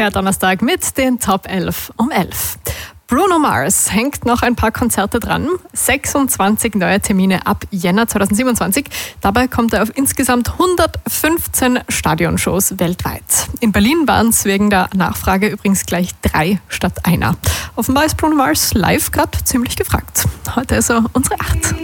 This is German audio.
Der Donnerstag mit den Top 11 um 11. Bruno Mars hängt noch ein paar Konzerte dran. 26 neue Termine ab Jänner 2027. Dabei kommt er auf insgesamt 115 Stadionshows weltweit. In Berlin waren es wegen der Nachfrage übrigens gleich 3 statt einer. Offenbar ist Bruno Mars live gerade ziemlich gefragt. Heute ist er unsere 8.